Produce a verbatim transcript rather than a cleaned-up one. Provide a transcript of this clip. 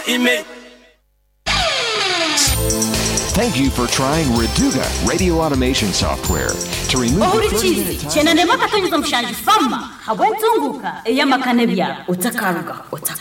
email. Thank you for trying Reduga radio automation software to remove oh, the cheesy. Chena nema katonyeza mshanji fama. Hawenzunguka. Eya makane byara. Utakaruga. Utakaruga.